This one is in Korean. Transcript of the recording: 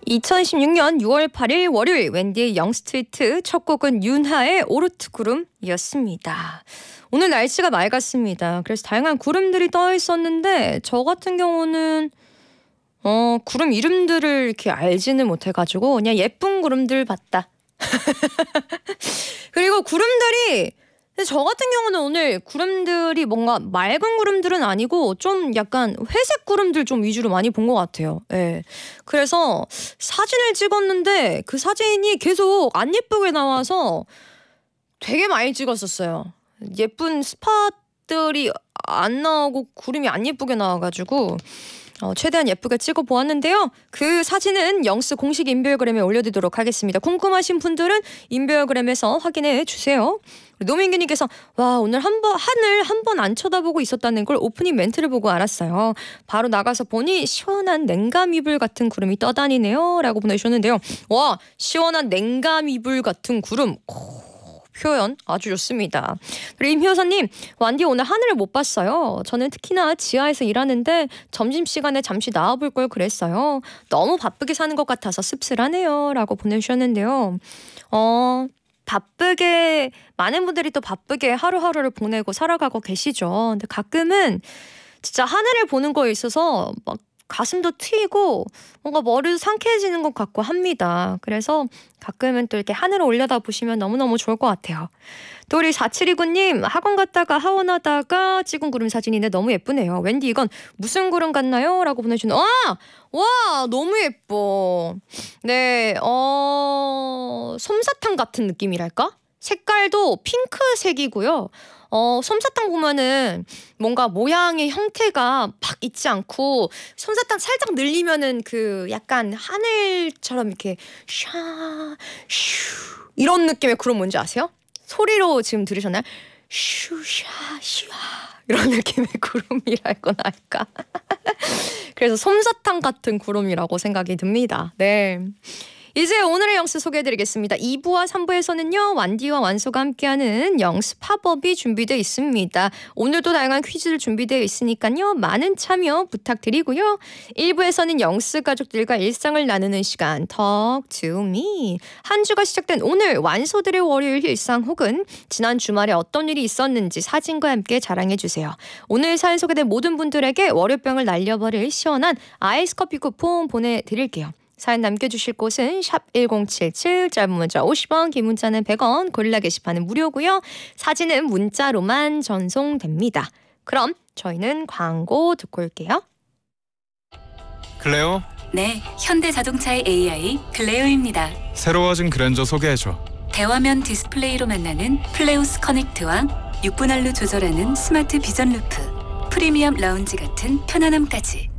2016년 6월 8일 월요일 웬디의 영스트리트 첫 곡은 윤하의 오르트 구름이었습니다. 오늘 날씨가 맑았습니다. 그래서 다양한 구름들이 떠 있었는데 저 같은 경우는 구름 이름들을 이렇게 알지는 못해가지고 그냥 예쁜 구름들 봤다. 그리고 구름들이 저 같은 경우는 오늘 구름들이 뭔가 맑은 구름들은 아니고 좀 약간 회색 구름들 좀 위주로 많이 본 것 같아요. 예. 그래서 사진을 찍었는데 그 사진이 계속 안 예쁘게 나와서 되게 많이 찍었었어요. 예쁜 스팟들이 안 나오고 구름이 안 예쁘게 나와가지고 최대한 예쁘게 찍어 보았는데요. 그 사진은 영스 공식 인별그램에 올려두도록 하겠습니다. 궁금하신 분들은 인별그램에서 확인해 주세요. 노민규님께서 와 오늘 하늘 한 번 안 쳐다보고 있었다는 걸 오프닝 멘트를 보고 알았어요. 바로 나가서 보니 시원한 냉감 이불 같은 구름이 떠다니네요 라고 보내주셨는데요. 와 시원한 냉감 이불 같은 구름 표현 아주 좋습니다. 그리고 임효선님 완디 오늘 하늘을 못 봤어요. 저는 특히나 지하에서 일하는데 점심시간에 잠시 나와볼 걸 그랬어요. 너무 바쁘게 사는 것 같아서 씁쓸하네요 라고 보내주셨는데요. 바쁘게 많은 분들이 또 바쁘게 하루하루를 보내고 살아가고 계시죠. 근데 가끔은 진짜 하늘을 보는 거에 있어서 막 가슴도 트이고 뭔가 머리도 상쾌해지는 것 같고 합니다. 그래서 가끔은 또 이렇게 하늘을 올려다보시면 너무너무 좋을 것 같아요. 또 우리 4729님 학원 갔다가 하원하다가 찍은 구름 사진인데 너무 예쁘네요. 웬디 이건 무슨 구름 같나요? 라고 보내주는 와 너무 예뻐. 네 솜사탕 같은 느낌이랄까? 색깔도 핑크색이고요. 솜사탕 보면은 뭔가 모양의 형태가 막 있지 않고 솜사탕 살짝 늘리면은 그 약간 하늘처럼 이렇게 슈 이런 느낌의 구름 뭔지 아세요? 소리로 지금 들으셨나요? 슈샤 이런 느낌의 구름이랄거나 할까? 그래서 솜사탕 같은 구름이라고 생각이 듭니다. 네. 이제 오늘의 영스 소개해드리겠습니다. 2부와 3부에서는요. 완디와 완소가 함께하는 영스 팝업이 준비되어 있습니다. 오늘도 다양한 퀴즈를 준비되어 있으니까요. 많은 참여 부탁드리고요. 1부에서는 영스 가족들과 일상을 나누는 시간 Talk to me. 한 주가 시작된 오늘 완소들의 월요일 일상 혹은 지난 주말에 어떤 일이 있었는지 사진과 함께 자랑해주세요. 오늘 사연 소개된 모든 분들에게 월요병을 날려버릴 시원한 아이스 커피 쿠폰 보내드릴게요. 사연 남겨주실 곳은 샵1077 짧은 문자 50원 긴 문자는 100원 고릴라 게시판은 무료고요. 사진은 문자로만 전송됩니다. 그럼 저희는 광고 듣고 올게요. 클레오? 네, 현대자동차의 AI 클레오입니다. 새로워진 그랜저 소개해줘. 대화면 디스플레이로 만나는 플레오스 커넥트와 6분할로 조절하는 스마트 비전 루프, 프리미엄 라운지 같은 편안함까지.